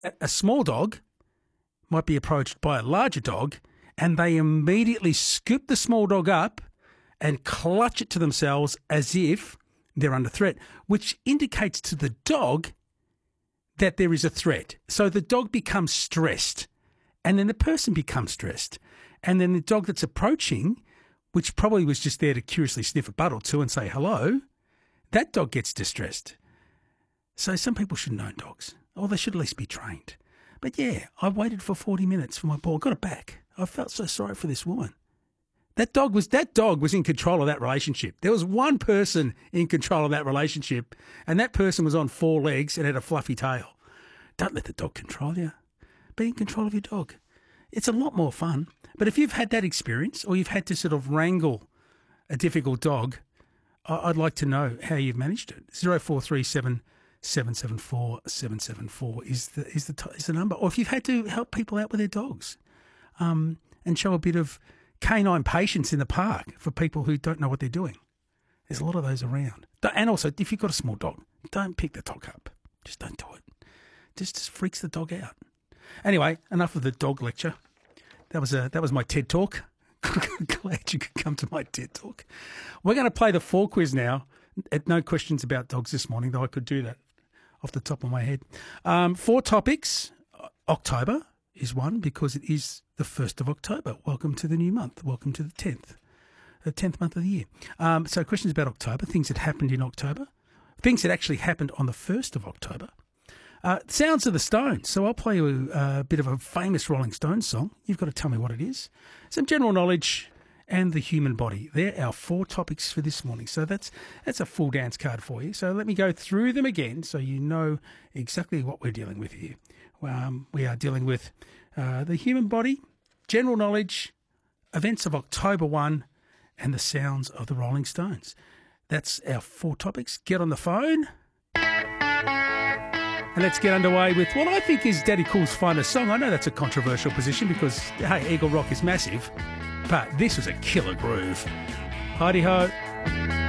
a small dog might be approached by a larger dog and they immediately scoop the small dog up and clutch it to themselves as if they're under threat, which indicates to the dog that there is a threat. So the dog becomes stressed, and then the person becomes stressed. And then the dog that's approaching, which probably was just there to curiously sniff a butt or two and say hello, that dog gets distressed. So some people shouldn't own dogs, or they should at least be trained. But yeah, I waited for 40 minutes for my ball, got it back. I felt so sorry for this woman. That dog was in control of that relationship. There was one person in control of that relationship, and that person was on 4 legs and had a fluffy tail. Don't let the dog control you. Be in control of your dog. It's a lot more fun. But if you've had that experience, or you've had to sort of wrangle a difficult dog, I'd like to know how you've managed it. 0437 774 774 is the number. Or if you've had to help people out with their dogs, and show a bit of canine patience in the park for people who don't know what they're doing. There's a lot of those around. And also, if you've got a small dog, don't pick the dog up. Just don't do it. Just freaks the dog out. Anyway, enough of the dog lecture. That was my TED Talk. Glad you could come to my TED Talk. We're going to play the 4 quiz now. No questions about dogs this morning, though I could do that off the top of my head. 4 topics. October is one because it is the 1st of October. Welcome to the new month. Welcome to the 10th month of the year. So questions about October, things that happened in October, things that actually happened on the 1st of October. Sounds of the Stones. So I'll play you a bit of a famous Rolling Stones song. You've got to tell me what it is. Some general knowledge and the human body. They're our 4 topics for this morning. So that's a full dance card for you. So let me go through them again so you know exactly what we're dealing with here. We are dealing with the human body, general knowledge, events of October 1, and the sounds of the Rolling Stones. That's our 4 topics. Get on the phone. And let's get underway with what I think is Daddy Cool's finest song. I know that's a controversial position because, hey, Eagle Rock is massive, but this was a killer groove. Heidi ho.